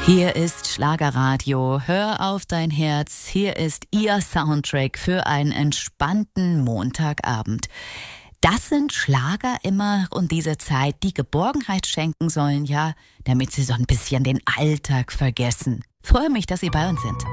Hier ist Schlagerradio, hör auf dein Herz, hier ist Ihr Soundtrack für einen entspannten Montagabend. Das sind Schlager immer und diese Zeit, die Geborgenheit schenken sollen, ja, damit Sie so ein bisschen den Alltag vergessen. Freue mich, dass Sie bei uns sind.